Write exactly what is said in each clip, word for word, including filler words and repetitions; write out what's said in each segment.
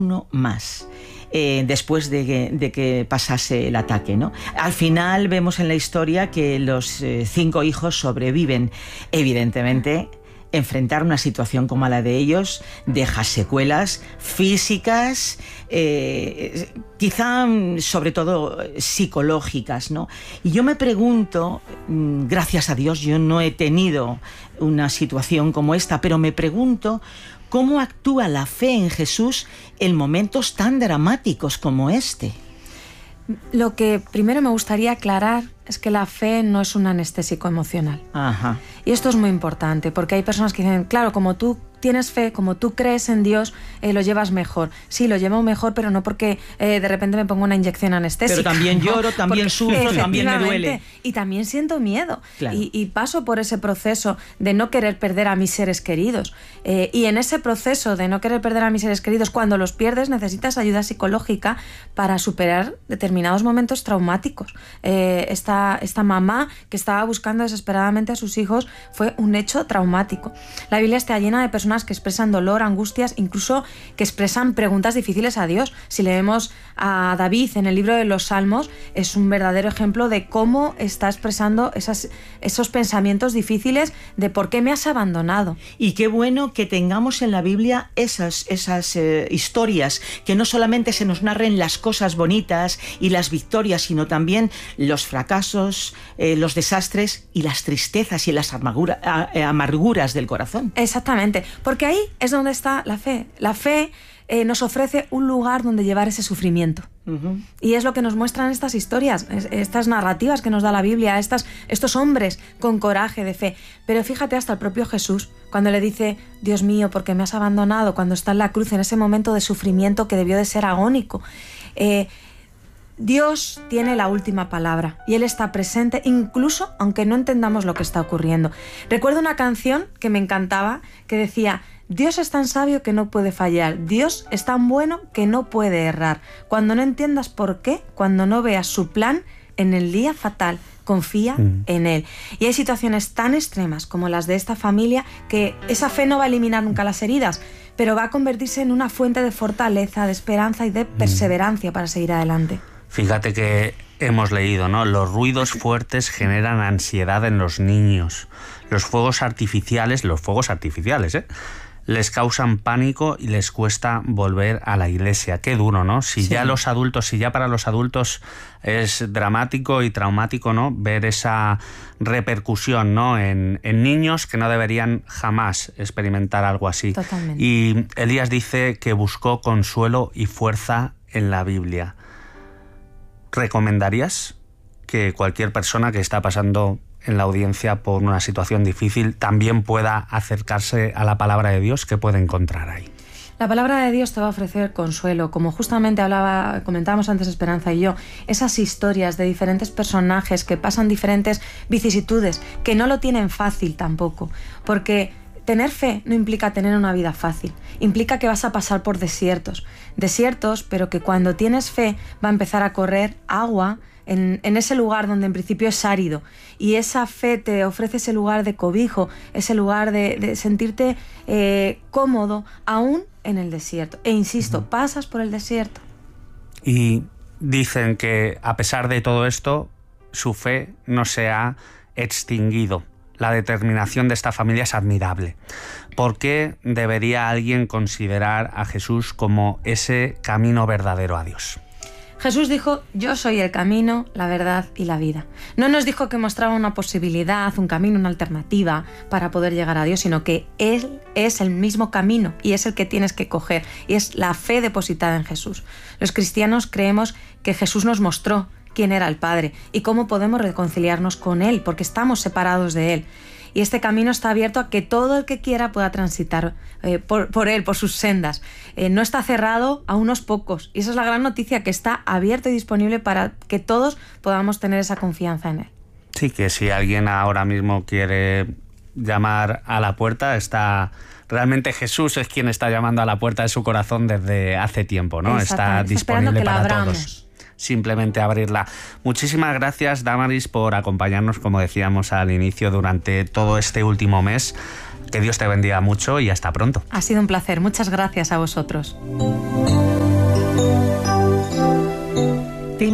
uno más. Eh, después de que, de que pasase el ataque, ¿no? Al final vemos en la historia que los eh, cinco hijos sobreviven. Evidentemente, enfrentar una situación como la de ellos deja secuelas físicas, eh, quizá sobre todo psicológicas, ¿no? Y yo me pregunto, gracias a Dios yo no he tenido una situación como esta, pero me pregunto cómo actúa la fe en Jesús en momentos tan dramáticos como este. Lo que primero me gustaría aclarar es que la fe no es un anestésico emocional. Ajá. Y esto es muy importante, porque hay personas que dicen, claro, como tú tienes fe, como tú crees en Dios, eh, lo llevas mejor. Sí, lo llevo mejor, pero no porque eh, de repente me pongo una inyección anestésica. Pero también ¿no? lloro, también porque, sufro, también me duele. Y también siento miedo. Claro. Y, y paso por ese proceso de no querer perder a mis seres queridos. Eh, y en ese proceso de no querer perder a mis seres queridos, cuando los pierdes necesitas ayuda psicológica para superar determinados momentos traumáticos. Eh, esta, esta mamá que estaba buscando desesperadamente a sus hijos fue un hecho traumático. La Biblia está llena de personas que expresan dolor, angustias, incluso que expresan preguntas difíciles a Dios. Si leemos a David en el libro de los Salmos, es un verdadero ejemplo de cómo está expresando esas, esos pensamientos difíciles de por qué me has abandonado. Y qué bueno que tengamos en la Biblia esas, esas eh, historias, que no solamente se nos narren las cosas bonitas y las victorias, sino también los fracasos, eh, los desastres y las tristezas y las amargura, eh, amarguras del corazón. Exactamente. Porque ahí es donde está la fe. La fe eh, nos ofrece un lugar donde llevar ese sufrimiento. Uh-huh. Y es lo que nos muestran estas historias, estas narrativas que nos da la Biblia, estas, estos hombres con coraje de fe. Pero fíjate hasta el propio Jesús, cuando le dice, Dios mío, ¿por qué me has abandonado? Cuando está en la cruz, en ese momento de sufrimiento que debió de ser agónico. Eh, Dios tiene la última palabra y Él está presente incluso aunque no entendamos lo que está ocurriendo. Recuerdo una canción que me encantaba que decía, Dios es tan sabio que no puede fallar, Dios es tan bueno que no puede errar. Cuando no entiendas por qué, cuando no veas su plan, en el día fatal, confía mm. en Él. Y hay situaciones tan extremas como las de esta familia que esa fe no va a eliminar nunca las heridas, pero va a convertirse en una fuente de fortaleza, de esperanza y de perseverancia mm. para seguir adelante. Fíjate que hemos leído, ¿no? Los ruidos fuertes generan ansiedad en los niños. Los fuegos artificiales, los fuegos artificiales, ¿eh? les causan pánico y les cuesta volver a la iglesia. Qué duro, ¿no? Si sí. ya los adultos, si ya para los adultos es dramático y traumático, ¿no? Ver esa repercusión, ¿no? En, en niños que no deberían jamás experimentar algo así. Totalmente. Y Elías dice que buscó consuelo y fuerza en la Biblia. ¿Recomendarías que cualquier persona que está pasando en la audiencia por una situación difícil también pueda acercarse a la palabra de Dios? ¿Qué puede encontrar ahí? La palabra de Dios te va a ofrecer consuelo, como justamente hablaba, comentábamos antes Esperanza y yo, esas historias de diferentes personajes que pasan diferentes vicisitudes, que no lo tienen fácil tampoco, porque tener fe no implica tener una vida fácil, implica que vas a pasar por desiertos, desiertos, pero que cuando tienes fe va a empezar a correr agua en, en ese lugar donde en principio es árido, y esa fe te ofrece ese lugar de cobijo, ese lugar de, de sentirte eh, cómodo aún en el desierto. E insisto, pasas por el desierto. Y dicen que a pesar de todo esto, su fe no se ha extinguido. La determinación de esta familia es admirable. ¿Por qué debería alguien considerar a Jesús como ese camino verdadero a Dios? Jesús dijo, yo soy el camino, la verdad y la vida. No nos dijo que mostraba una posibilidad, un camino, una alternativa para poder llegar a Dios, sino que Él es el mismo camino y es el que tienes que coger. Y es la fe depositada en Jesús. Los cristianos creemos que Jesús nos mostró quién era el Padre y cómo podemos reconciliarnos con Él, porque estamos separados de Él. Y este camino está abierto a que todo el que quiera pueda transitar eh, por, por Él, por sus sendas. Eh, no está cerrado a unos pocos. Y esa es la gran noticia, que está abierto y disponible para que todos podamos tener esa confianza en Él. Sí, que si alguien ahora mismo quiere llamar a la puerta, está... Realmente Jesús es quien está llamando a la puerta de su corazón desde hace tiempo, ¿no? Está disponible que para la todos. Simplemente abrirla. Muchísimas gracias, Damaris, por acompañarnos, como decíamos al inicio, durante todo este último mes. Que Dios te bendiga mucho y hasta pronto. Ha sido un placer. Muchas gracias a vosotros.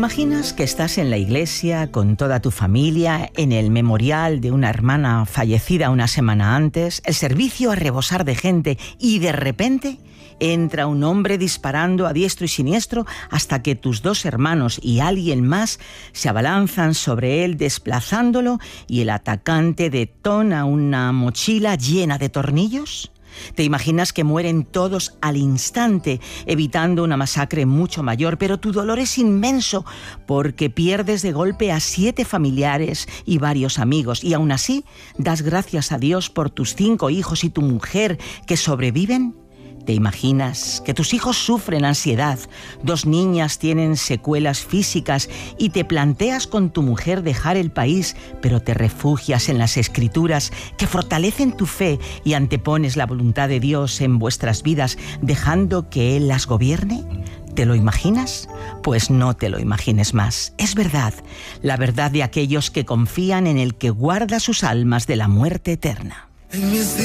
imaginas que estás en la iglesia con toda tu familia, en el memorial de una hermana fallecida una semana antes, el servicio a rebosar de gente y de repente entra un hombre disparando a diestro y siniestro hasta que tus dos hermanos y alguien más se abalanzan sobre él desplazándolo y el atacante detona una mochila llena de tornillos? ¿Te imaginas que mueren todos al instante, evitando una masacre mucho mayor? Pero tu dolor es inmenso porque pierdes de golpe a siete familiares y varios amigos y aún así das gracias a Dios por tus cinco hijos y tu mujer que sobreviven. ¿Te imaginas que tus hijos sufren ansiedad, dos niñas tienen secuelas físicas y te planteas con tu mujer dejar el país, pero te refugias en las Escrituras que fortalecen tu fe y antepones la voluntad de Dios en vuestras vidas, dejando que Él las gobierne? ¿Te lo imaginas? Pues no te lo imagines más. Es verdad, la verdad de aquellos que confían en el que guarda sus almas de la muerte eterna.